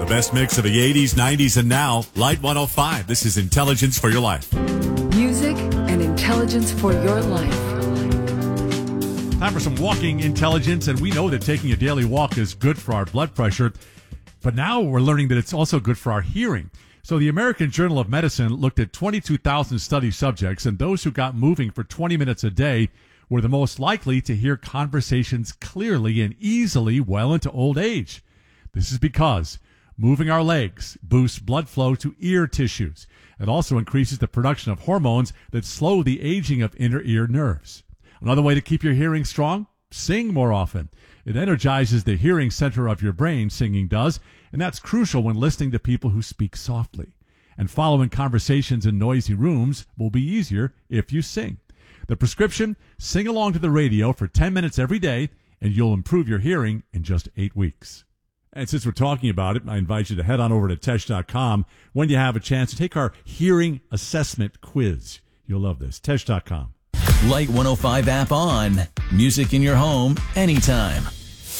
The best mix of the 80s, 90s, and now. Light 105. This is Intelligence for Your Life. Music and intelligence for your life. Time for some walking intelligence, and we know that taking a daily walk is good for our blood pressure, but now we're learning that it's also good for our hearing. So the American Journal of Medicine looked at 22,000 study subjects, and those who got moving for 20 minutes a day were the most likely to hear conversations clearly and easily well into old age. This is because moving our legs boosts blood flow to ear tissues. It also increases the production of hormones that slow the aging of inner ear nerves. Another way to keep your hearing strong? Sing more often. It energizes the hearing center of your brain, singing does, and that's crucial when listening to people who speak softly. And following conversations in noisy rooms will be easier if you sing. The prescription? Sing along to the radio for 10 minutes every day, and you'll improve your hearing in just 8 weeks. And since we're talking about it, I invite you to head on over to Tesh.com when you have a chance to take our hearing assessment quiz. You'll love this. Tesh.com. Light 105 app on. Music in your home anytime.